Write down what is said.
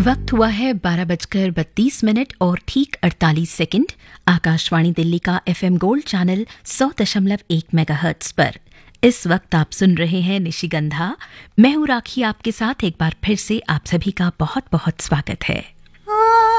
वक्त हुआ है 12:32 और ठीक 48 सेकंड। आकाशवाणी दिल्ली का एफएम गोल्ड चैनल 100.1 मेगाहर्ट्ज पर इस वक्त आप सुन रहे हैं निशिगंधा। मैं हूं राखी, आपके साथ एक बार फिर से आप सभी का बहुत बहुत स्वागत है।